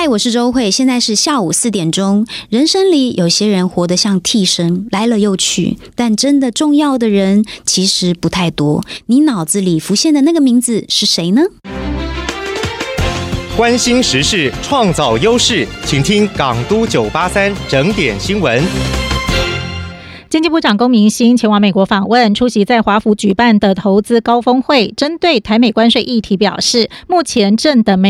嗨，我是周慧，现在是下午4点钟。人生里有些人活得像替身，来了又去，但真的重要的人其实不太多。你脑子里浮现的那个名字是谁呢？ 关心时事，创造优势，请听港都983整点新闻。 经济部长龚明鑫前往美国访问，出席在华府举办的投资高峰会，针对台美关税议题表示，目前正等美